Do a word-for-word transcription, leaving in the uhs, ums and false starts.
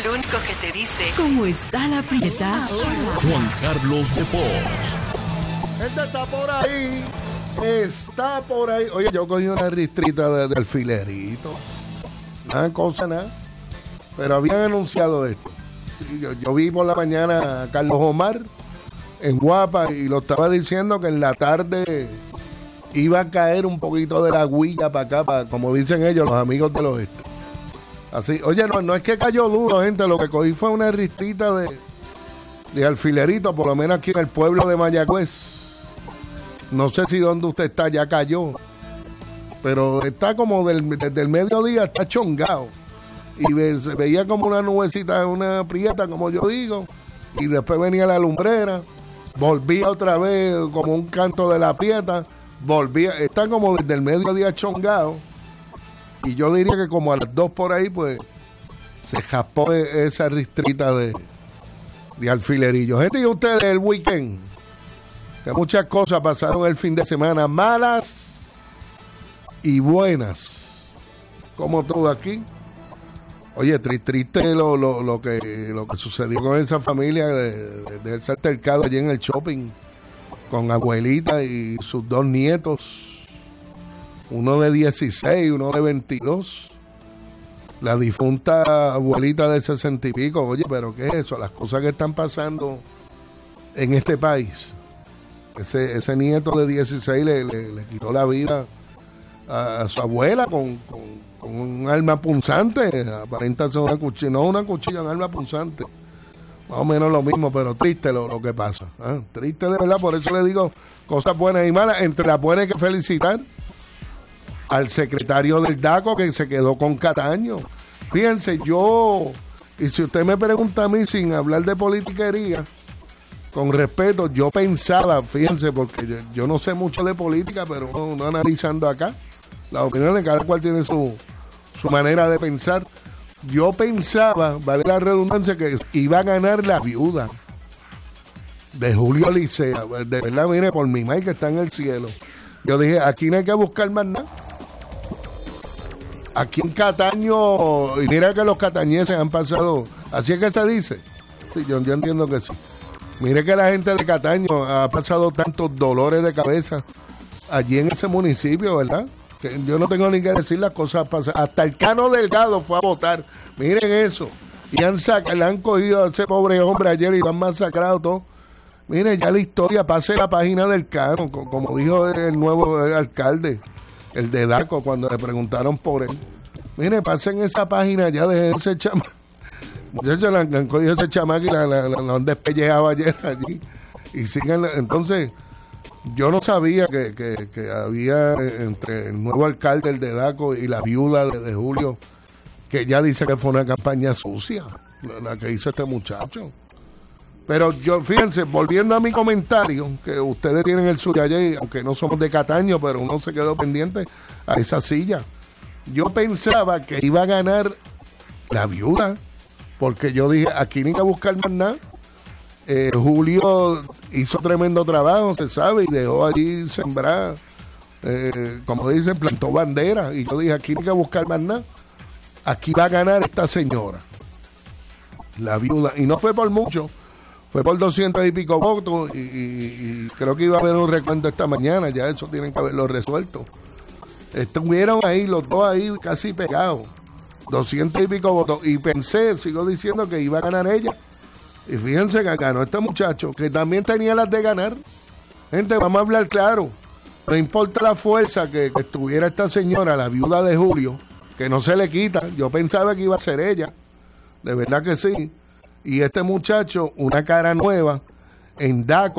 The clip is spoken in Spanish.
el único que te dice cómo está la prieta. Juan Carlos de Pos. Este está por ahí. Está por ahí. Oye, yo cogí una ristrita de, de alfilerito. Nada, cosa, nada. Pero habían anunciado esto. Yo, yo vi por la mañana a Carlos Omar en Guapa y lo estaba diciendo que en la tarde iba a caer un poquito de la huilla para acá, para, como dicen ellos, los amigos del oeste. Así, oye, no, no es que cayó duro, gente, lo que cogí fue una ristrita de, de alfilerito, por lo menos aquí en el pueblo de Mayagüez. No sé si donde usted está ya cayó, pero está como del, desde el mediodía está chongado. Y ve, se veía como una nubecita, una prieta, como yo digo, y después venía la lumbrera, volvía otra vez como un canto de la prieta, volvía, está como desde el mediodía chongado. Y yo diría que como a las dos por ahí, pues, se jaspó esa ristrita de, de alfilerillo. Gente, y ustedes el weekend, que muchas cosas pasaron el fin de semana, malas y buenas, como todo aquí. Oye, tri, triste lo, lo, lo, que, lo que sucedió con esa familia de, de, de ese altercado allí en el shopping, con abuelita y sus dos nietos. Uno de dieciséis, uno de veintidós. La difunta abuelita de sesenta y pico. Oye, pero ¿qué es eso? Las cosas que están pasando en este país. Ese, ese nieto de dieciséis le, le, le quitó la vida a, a su abuela con, con, con un arma punzante. Aparenta ser una cuchilla, no una cuchilla, un arma punzante. Más o menos lo mismo, pero triste lo, lo que pasa. ¿eh? Triste de verdad, por eso le digo cosas buenas y malas. Entre las buenas hay que felicitar al secretario del DACO que se quedó con Cataño. Fíjense, yo, y si usted me pregunta a mí sin hablar de politiquería, con respeto, yo pensaba, fíjense, porque yo, yo no sé mucho de política, pero no, no analizando acá, las opiniones, cada cual tiene su, su manera de pensar. Yo pensaba, vale la redundancia, que iba a ganar la viuda de Julio Licea. De verdad, mire, por mi madre que está en el cielo. Yo dije, aquí no hay que buscar más nada. Aquí en Cataño, y mira que los catañeses han pasado, así es que se dice. Sí, yo, yo entiendo que sí. Mire que la gente de Cataño ha pasado tantos dolores de cabeza allí en ese municipio, ¿verdad? Que yo no tengo ni que decir las cosas pasadas. Hasta el Cano Delgado fue a votar. Miren eso. Y han sac- le han cogido a ese pobre hombre ayer y lo han masacrado todo. Miren, ya la historia, pase la página del Cano, como dijo el nuevo alcalde, el de Daco, cuando le preguntaron por él. Miren, pasen esa página ya de ese chamaco. Muchachos, le han cogido ese chamaco y la, la, la, la han despellejado ayer allí. Y siguen, entonces, yo no sabía que, que, que había entre el nuevo alcalde, el de Daco, y la viuda de, de Julio, que ya dice que fue una campaña sucia, la, la que hizo este muchacho. Pero yo, fíjense, volviendo a mi comentario, que ustedes tienen el suyo allí, aunque no somos de Cataño, pero uno se quedó pendiente a esa silla. Yo pensaba que iba a ganar la viuda, porque yo dije, aquí ni que buscar más nada. Eh, Julio hizo tremendo trabajo, se sabe, y dejó allí sembrar, eh, como dicen, plantó bandera. Y yo dije, aquí ni que buscar más nada. Aquí va a ganar esta señora, la viuda. Y no fue por mucho. Fue por doscientos y pico votos y, y, y creo que iba a haber un recuento esta mañana, ya eso tienen que haberlo resuelto. Estuvieron ahí, los dos ahí casi pegados, doscientos y pico votos, y pensé, sigo diciendo que iba a ganar ella. Y fíjense que ganó este muchacho, que también tenía las de ganar. Gente, vamos a hablar claro, no importa la fuerza que, que tuviera esta señora, la viuda de Julio, que no se le quita, yo pensaba que iba a ser ella, de verdad que sí. Y este muchacho, una cara nueva, en Daco,